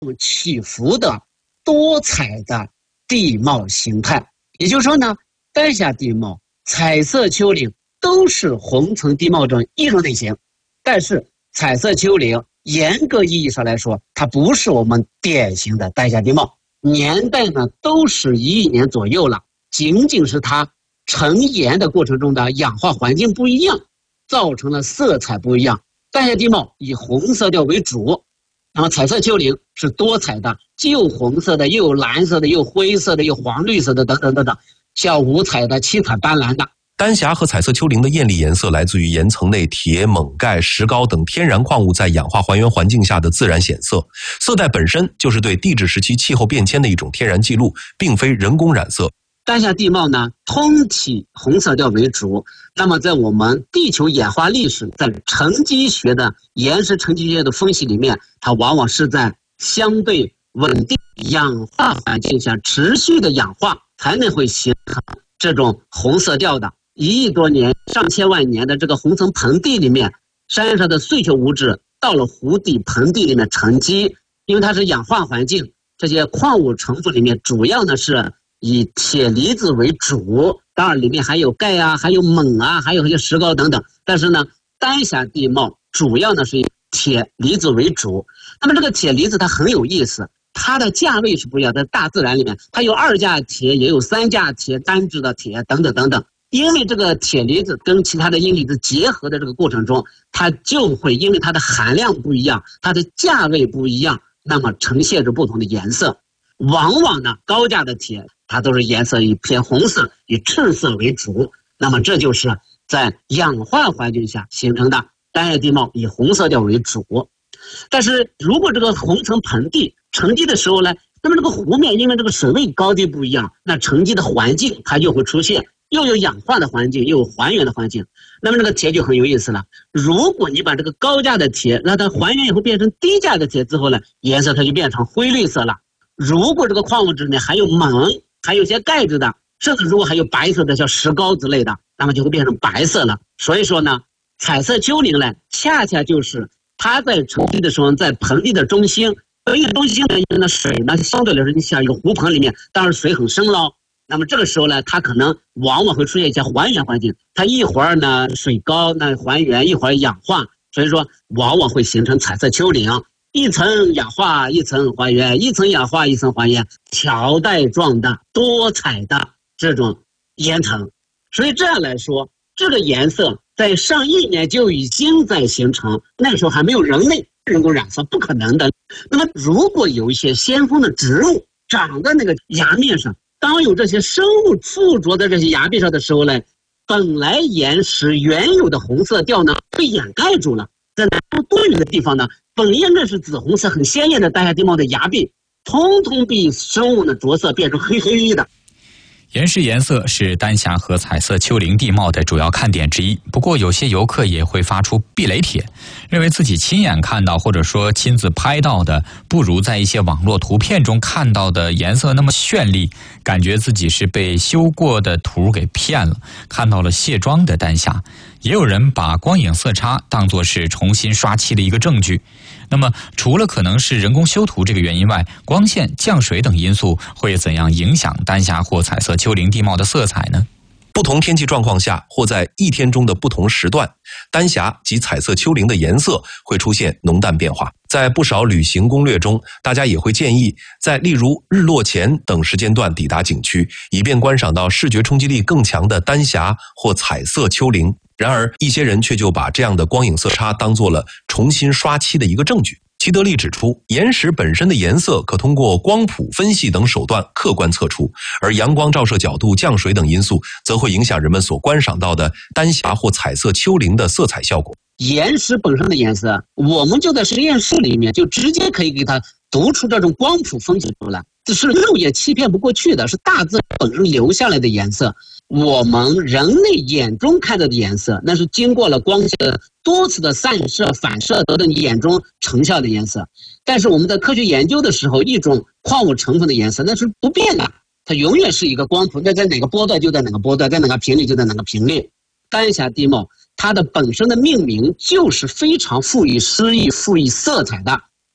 起伏的多彩的地貌形态。也就是说呢，丹霞地貌、彩色丘陵都是红层地貌中一种类型，但是彩色丘陵严格意义上来说，它不是我们典型的丹霞地貌，年代呢都是1亿年左右了，仅仅是它成岩的过程中的氧化环境不一样，造成了色彩不一样。丹霞地貌以红色调为主，那么彩色丘陵是多彩的，既有红色的，又有蓝色的，又有灰色的，又有黄绿色的，等等等等，像五彩的、七彩斑斓的。 丹霞和彩色丘陵的艳丽颜色来自于岩层内铁、锰、钙、石膏等天然矿物在氧化还原环境下的自然显色，色带本身就是对地质时期气候变迁的一种天然记录，并非人工染色。 丹霞地貌呢，通体红色调为主。那么在我们地球演化历史，在沉积学的岩石沉积学的分析里面，它往往是在相对稳定氧化环境下持续的氧化，才能会形成这种红色调的。1亿多年、上千万年的这个红层盆地里面，山上的碎屑物质到了湖底盆地里面沉积，因为它是氧化环境，这些矿物成分里面主要呢是以铁离子为主，当然里面还有钙啊，还有锰啊，还有一些石膏等等。但是呢，丹霞地貌主要呢是以铁离子为主。那么这个铁离子它很有意思，它的价位是不一样，在大自然里面，它有2价铁，也有3价铁、单质的铁等等等等。因为这个铁离子跟其他的阴离子结合的这个过程中，它就会因为它的含量不一样，它的价位不一样，那么呈现着不同的颜色。往往呢，高价的铁它都是颜色以偏红色、以赤色为主。那么这就是在氧化环境下形成的丹霞地貌以红色调为主。但是如果这个红层盆地沉积的时候呢，那么这个湖面因为这个水位高低不一样，那沉积的环境它就会出现又有氧化的环境，又有还原的环境。那么这个铁就很有意思了。如果你把这个高价的铁让它还原以后变成低价的铁之后呢，颜色它就变成灰绿色了。如果这个矿物质里面还有锰，还有一些钙质的，甚至如果还有白色的像石膏之类的，那么就会变成白色了。所以说呢，彩色丘陵呢，恰恰就是它在沉积的时候，在盆地的中心，盆地中心呢，因为呢水呢相对来说，你像一个湖盆里面，当然水很深了。那么这个时候呢，它可能往往会出现一些还原环境，它一会儿呢水高那还原，一会儿氧化，所以说往往会形成彩色丘陵，一层氧化一层还原，一层氧化一层还原，条带状的多彩的这种岩层。所以这样来说，这个颜色在上亿年就已经在形成，那个时候还没有人类人工染色，不可能的。那么如果有一些先锋的植物长在那个崖面上，当有这些生物附着在这些崖壁上的时候呢，本来岩石原有的红色调呢被掩盖住了。在南部多云的地方呢，本应该是紫红色很鲜艳的丹霞地貌的崖壁，通通被生物的着色变成黑黑的。 岩石颜色是丹霞和彩色丘陵地貌的主要看点之一。不过有些游客也会发出避雷帖，认为自己亲眼看到或者说亲自拍到的不如在一些网络图片中看到的颜色那么绚丽，感觉自己是被修过的图给骗了，看到了卸妆的丹霞。也有人把光影色差当作是重新刷漆的一个证据。那么除了可能是人工修图这个原因外，光线、降水等因素会怎样影响丹霞或彩色丘陵地貌的色彩呢？ 不同天气状况下，或在一天中的不同时段，丹霞及彩色丘陵的颜色会出现浓淡变化。在不少旅行攻略中，大家也会建议在例如日落前等时间段抵达景区，以便观赏到视觉冲击力更强的丹霞或彩色丘陵。然而，一些人却就把这样的光影色差当作了重新刷漆的一个证据。齐德利指出，岩石本身的颜色可通过光谱分析等手段客观测出，而阳光照射角度、降水等因素则会影响人们所观赏到的丹霞或彩色丘陵的色彩效果。 岩石本身的颜色，我们就在实验室里面就直接可以给它读出这种光谱分析出来，这是肉眼欺骗不过去的，是大自然本身留下来的颜色。我们人类眼中看到的颜色，那是经过了光线多次的散射、反射得到你眼中成像的颜色。但是我们在科学研究的时候，一种矿物成分的颜色那是不变的，它永远是一个光谱，那在哪个波段就在哪个波段，在哪个频率就在哪个频率。丹霞地貌它的本身的命名就是非常赋予诗意、赋予色彩的。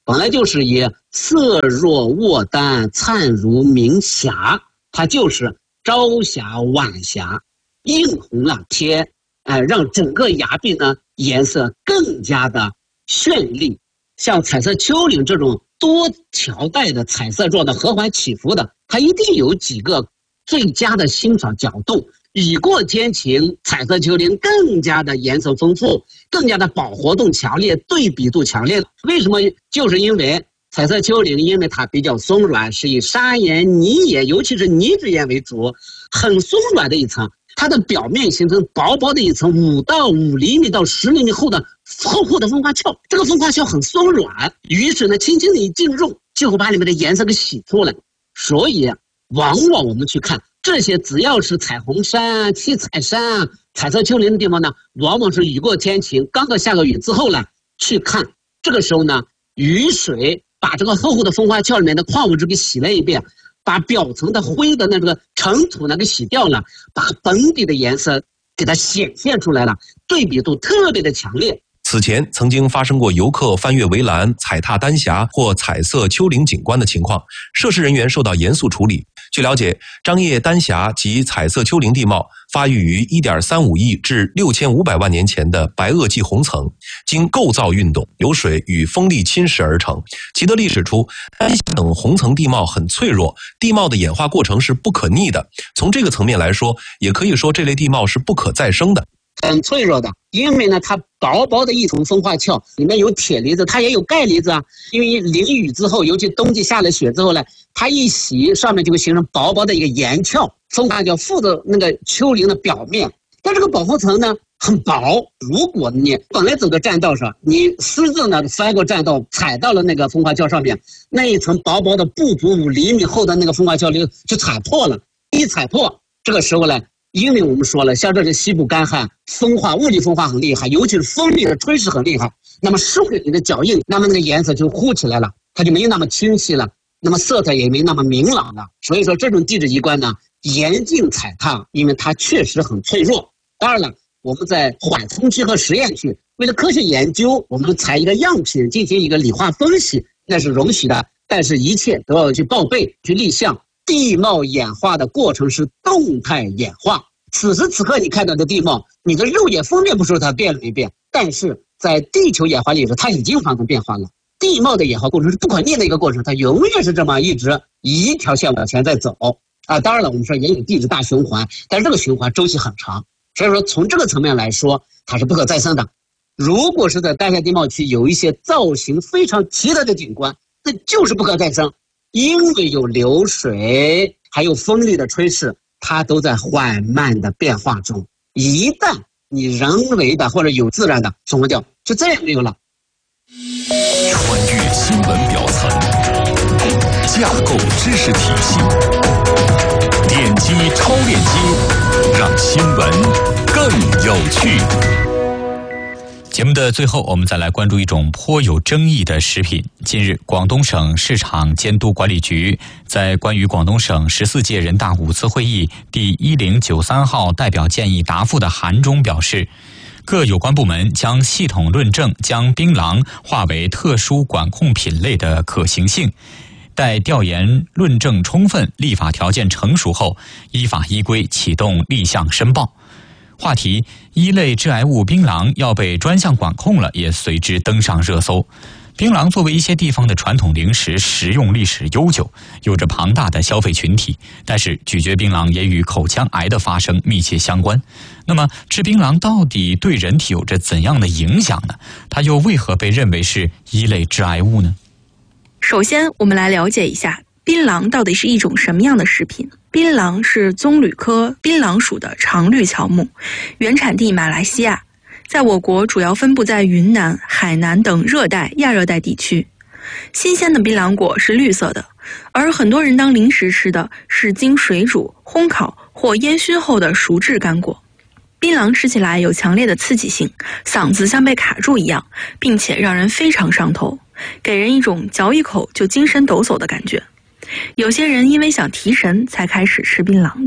本来就是以色若卧丹，灿如明霞，它就是朝霞晚霞，映红了天，让整个崖壁呢颜色更加的绚丽。像彩色丘陵这种多条带的彩色状的和缓起伏的，它一定有几个最佳的欣赏角度。雨过天晴，彩色丘陵更加的颜色丰富，更加的饱和度强烈，对比度强烈。为什么？就是因为彩色丘陵，因为它比较松软，是以砂岩、泥岩，尤其是泥质岩为主，很松软的一层。它的表面形成薄薄的一层5到5厘米到10厘米厚的厚的风化壳，这个风化壳很松软，雨水呢轻轻的一进入，就会把里面的颜色给洗出来。所以往往我们去看这些，只要是彩虹山、七彩山、彩色丘陵的地方呢，往往是雨过天晴，刚刚下个雨之后呢，去看这个时候呢，雨水把这个厚的风化壳里面的矿物质给洗了一遍，把表层的灰的那个尘土呢给洗掉了，把本底的颜色给它显现出来了，对比度特别的强烈。 此前曾经发生过游客翻越围栏、踩踏丹霞或彩色丘陵景观的情况，涉事人员受到严肃处理。据了解，张掖丹霞及彩色丘陵地貌发育于1.35亿至6500万年前的白垩纪红层，经构造运动、流水与风力侵蚀而成。其的历史出，丹霞等红层地貌很脆弱，地貌的演化过程是不可逆的。从这个层面来说，也可以说这类地貌是不可再生的。 很脆弱的，因为呢，它薄薄的一层风化壳，里面有铁离子，它也有钙离子啊。因为淋雨之后，尤其冬季下了雪之后呢，它一洗，上面就会形成薄薄的一个岩壳，风化壳附着那个丘陵的表面。但这个保护层呢很薄，如果你本来走的栈道上，你私自呢翻过栈道，踩到了那个风化壳上面，那一层薄薄的不足5厘米厚的那个风化壳就踩破了，一踩破，这个时候呢。因为我们说了，像这是西部干旱，物理风化很厉害，尤其是风力的吹蚀很厉害。那么湿水里的脚印，那么那个颜色就糊起来了，它就没那么清晰了，那么色彩也没那么明朗了。所以说这种地质仪观呢，严禁踩踏，因为它确实很脆弱。当然了，我们在缓冲区和实验区，为了科学研究，我们采一个样品进行一个理化分析，那是容许的。但是一切都要去报备、去立项。地貌演化的过程是动态演化，此时此刻你看到的地貌，你的肉眼分辨不出它变了没变，但是在地球演化历史，它已经发生变化了。地貌的演化过程是不可逆的一个过程，它永远是这么一条线往前在走啊。当然了，我们说也有地质大循环，但是这个循环周期很长，所以说从这个层面来说，它是不可再生的。如果是在丹霞地貌区有一些造型非常奇特的景观，那就是不可再生。因为有流水，还有风力的吹蚀，它都在缓慢的变化中。一旦你人为的或者有自然的损坏掉，就再也没有了。 穿越新闻表层，架构知识体系，点击超链接，让新闻更有趣。 节目的最后，我们再来关注一种颇有争议的食品。近日，广东省市场监督管理局在关于广东省14届人大5次会议第1093号代表建议答复的函中表示，各有关部门将系统论证将槟榔划为特殊管控品类的可行性，待调研论证充分、立法条件成熟后，依法依规启动立项申报。话题一类致癌物槟榔要被专项管控了，也随之登上热搜。槟榔作为一些地方的传统零食，食用历史悠久，有着庞大的消费群体。但是咀嚼槟榔也与口腔癌的发生密切相关。那么吃槟榔到底对人体有着怎样的影响呢？它又为何被认为是一类致癌物呢？ 首先，我们来了解一下槟榔到底是一种什么样的食品。槟榔是棕榈科槟榔属的常绿乔木，原产地马来西亚，在我国主要分布在云南、海南等热带、亚热带地区。新鲜的槟榔果是绿色的，而很多人当零食吃的是经水煮、烘烤或烟熏后的熟制干果。槟榔吃起来有强烈的刺激性，嗓子像被卡住一样，并且让人非常上头，给人一种嚼一口就精神抖擞的感觉。有些人因为想提神才开始吃槟榔的。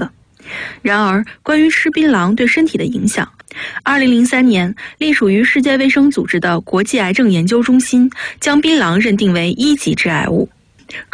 然而，关于吃槟榔对身体的影响，2003年，隶属于世界卫生组织的国际癌症研究中心将槟榔认定为1级致癌物。